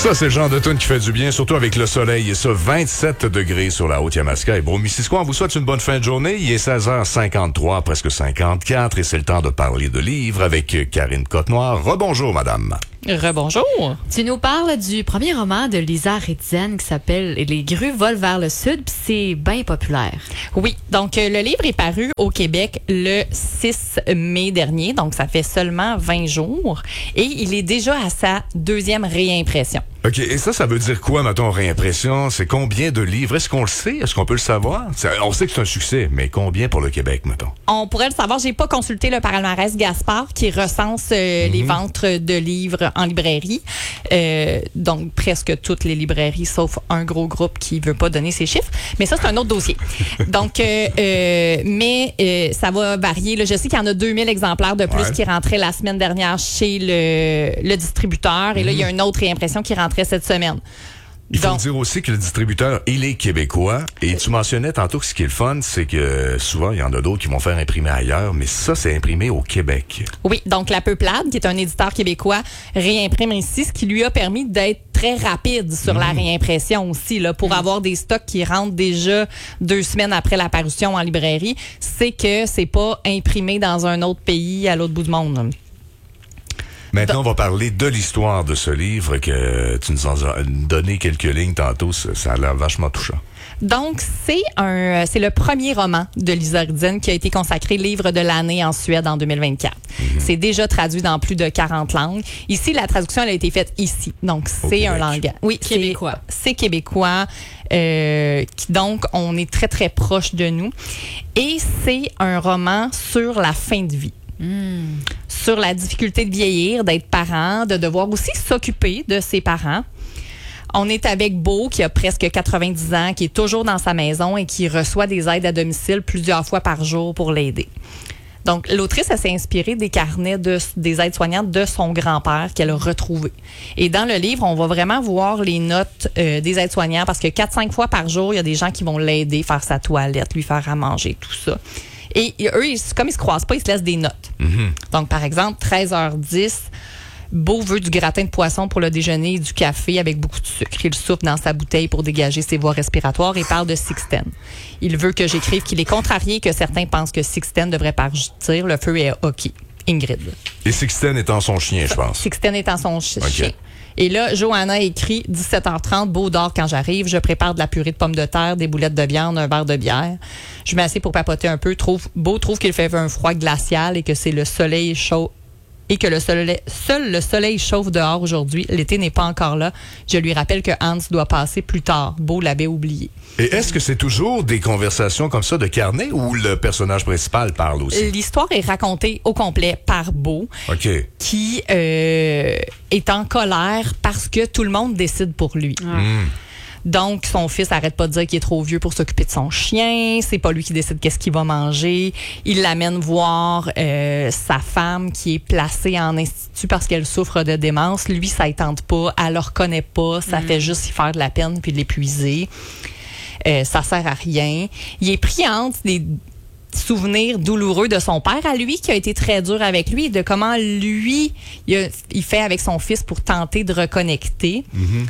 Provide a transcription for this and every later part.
Ça, c'est le genre de tune qui fait du bien, surtout avec le soleil. Et ça, 27 degrés sur la Haute-Yamaska. Et Bromissisquoi, on vous souhaite une bonne fin de journée. Il est 16h53, presque 54, et c'est le temps de parler de livres avec Karine Cotenoir. Rebonjour, madame. Rebonjour. Tu nous parles du premier roman de Lisa Rétienne qui s'appelle Les grues volent vers le sud, puis c'est bien populaire. Oui, donc le livre est paru au Québec le 6 mai dernier, donc ça fait seulement 20 jours, et il est déjà à sa deuxième réimpression. OK, et ça veut dire quoi, mettons, réimpression? C'est combien de livres? Est-ce qu'on le sait? Est-ce qu'on peut le savoir? On sait que c'est un succès, mais combien pour le Québec, mettons? On pourrait le savoir. J'ai pas consulté le palmarès Gaspard qui recense les ventes de livres en librairie. Donc, presque toutes les librairies, sauf un gros groupe qui veut pas donner ses chiffres. Mais ça, c'est un autre dossier. Donc, ça va varier. Là, je sais qu'il y en a 2000 exemplaires de plus qui rentraient la semaine dernière chez le distributeur. Et là, il y a une autre réimpression qui rentrait cette semaine. Il faut dire aussi que le distributeur, il est québécois. Et tu mentionnais tantôt que ce qui est le fun, c'est que souvent, il y en a d'autres qui vont faire imprimer ailleurs, mais ça, c'est imprimé au Québec. Oui, donc La Peuplade, qui est un éditeur québécois, réimprime ici, ce qui lui a permis d'être très rapide sur la réimpression aussi, là, pour avoir des stocks qui rentrent déjà 2 semaines après la parution en librairie. C'est que c'est pas imprimé dans un autre pays à l'autre bout du monde. Maintenant, on va parler de l'histoire de ce livre que tu nous as donné quelques lignes tantôt. Ça a l'air vachement touchant. Donc, c'est le premier roman de Lisa Rétienne qui a été consacré livre de l'année en Suède en 2024. C'est déjà traduit dans plus de 40 langues. Ici, la traduction elle a été faite ici. Donc, c'est un langage. Oui, québécois. C'est québécois. Donc, on est très, très proche de nous. Et c'est un roman sur la fin de vie. Sur la difficulté de vieillir, d'être parent, de devoir aussi s'occuper de ses parents. On est avec Beau, qui a presque 90 ans, qui est toujours dans sa maison et qui reçoit des aides à domicile plusieurs fois par jour pour l'aider. Donc, l'autrice, elle s'est inspirée des carnets des aides-soignantes de son grand-père qu'elle a retrouvé. Et dans le livre, on va vraiment voir les notes des aides-soignants parce que 4-5 fois par jour, il y a des gens qui vont l'aider, faire sa toilette, lui faire à manger, tout ça. Et eux, comme ils se croisent pas, ils se laissent des notes. Donc, par exemple, 13h10, Beau veut du gratin de poisson pour le déjeuner et du café avec beaucoup de sucre. Il souffle dans sa bouteille pour dégager ses voies respiratoires et parle de Sixten. Il veut que j'écrive qu'il est contrarié que certains pensent que Sixten devrait partir le feu et hockey. Ingrid. Et Sixten étant son chien, je pense. Sixten étant son chien. Okay. Et là, Johanna écrit 17h30, Beau dort quand j'arrive. Je prépare de la purée de pommes de terre, des boulettes de viande, un verre de bière. Je m'assieds pour papoter un peu. Beau trouve qu'il fait un froid glacial et que c'est le soleil chaud. Et que seul le soleil chauffe dehors aujourd'hui. L'été n'est pas encore là. Je lui rappelle que Hans doit passer plus tard. Beau l'avait oublié. Et est-ce que c'est toujours des conversations comme ça de carnet ou le personnage principal parle aussi? L'histoire est racontée au complet par Beau, qui est en colère parce que tout le monde décide pour lui. Donc, son fils arrête pas de dire qu'il est trop vieux pour s'occuper de son chien. C'est pas lui qui décide qu'est-ce qu'il va manger. Il l'amène voir sa femme qui est placée en institut parce qu'elle souffre de démence. Lui, ça ne tente pas. Elle le reconnaît pas. Ça fait juste y faire de la peine puis de l'épuiser. Ça sert à rien. Il est pris entre des souvenirs douloureux de son père à lui, qui a été très dur avec lui, de comment lui, il fait avec son fils pour tenter de reconnecter.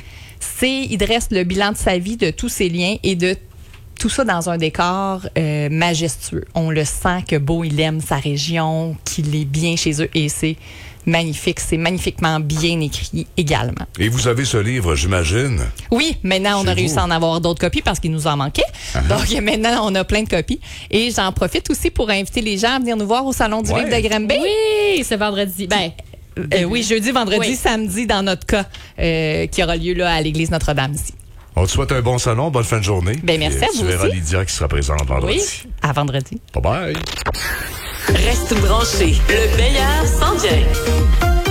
Il dresse le bilan de sa vie, de tous ses liens et de tout ça dans un décor majestueux. On le sent que Beau, il aime sa région, qu'il est bien chez eux et c'est magnifique. C'est magnifiquement bien écrit également. Et vous avez ce livre, j'imagine? Oui, maintenant, on a réussi à en avoir d'autres copies parce qu'il nous en manquait. Donc, maintenant, on a plein de copies. Et j'en profite aussi pour inviter les gens à venir nous voir au Salon du livre de Granby. Oui, c'est vendredi. Oui, jeudi, vendredi, samedi, dans notre cas, qui aura lieu là à l'église Notre-Dame ici. On te souhaite un bon salon, bonne fin de journée. Merci à vous. Tu verras Lydia qui sera présente vendredi. Oui, à vendredi. Bye bye. Reste branché, le meilleur s'en vient.